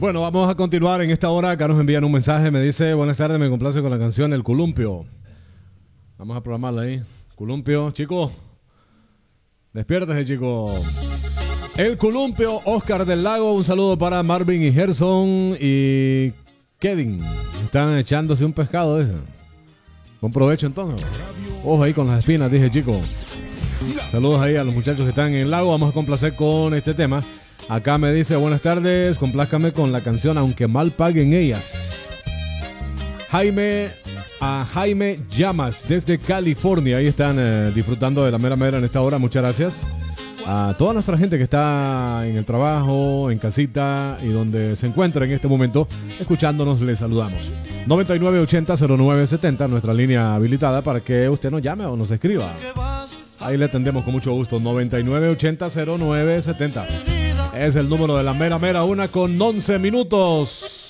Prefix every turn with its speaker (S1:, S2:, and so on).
S1: Bueno, vamos a continuar en esta hora. Acá nos envían un mensaje. Me dice, buenas tardes, me complace con la canción El Columpio. Vamos a programarla ahí. Columpio, chico. Despiértese, chico. El Columpio, Oscar del Lago. Un saludo para Marvin y Gerson y Kedin. Están echándose un pescado ese. Con provecho entonces. Ojo ahí con las espinas, dije, chico. Saludos ahí a los muchachos que están en el lago. Vamos a complacer con este tema. Acá me dice, buenas tardes, complázcame con la canción Aunque mal paguen ellas. Jaime Llamas desde California. Ahí están disfrutando de la mera mera en esta hora. Muchas gracias a toda nuestra gente que está en el trabajo, en casita y donde se encuentra en este momento escuchándonos. Les saludamos. 9980-0970, nuestra línea habilitada para que usted nos llame o nos escriba. Ahí le atendemos con mucho gusto. 9980-0970 es el número de la mera mera, 1:11 minutos.